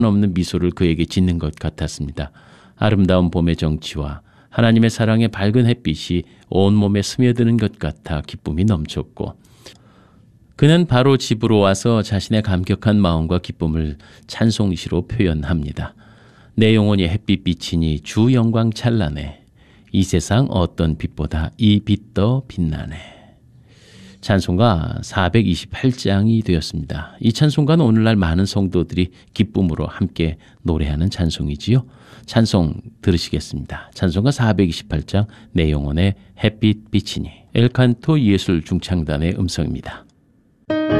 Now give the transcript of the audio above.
없는 미소를 그에게 짓는 것 같았습니다. 아름다운 봄의 정취와 하나님의 사랑의 밝은 햇빛이 온몸에 스며드는 것 같아 기쁨이 넘쳤고, 그는 바로 집으로 와서 자신의 감격한 마음과 기쁨을 찬송시로 표현합니다. 내 영혼이 햇빛 비치니 주 영광 찬란해. 이 세상 어떤 빛보다 이 빛 더 빛나네. 찬송가 428장이 되었습니다. 이 찬송가는 오늘날 많은 성도들이 기쁨으로 함께 노래하는 찬송이지요. 찬송 들으시겠습니다. 찬송가 428장 내 영혼의 햇빛 비치니, 엘칸토 예술 중창단의 음성입니다.